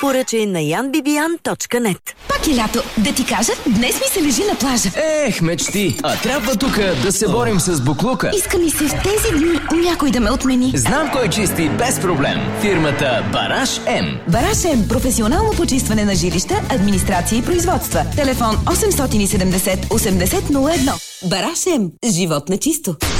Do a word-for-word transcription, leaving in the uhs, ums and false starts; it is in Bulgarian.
поръчай на ян би би ян точка нет. Пак е лято. Да ти кажа, днес ми се лежи на плажа. Ех, мечти! А трябва тук да се борим с буклука. Иска ми се в тези дни някой да ме отмени. Знам кой чисти без проблем. Фирмата Бараш М. Бараш М. Професионално почистване на жилища, администрация и производства. Телефон осем седемдесет осемдесет нула едно. Бараш М. Живот на чисто.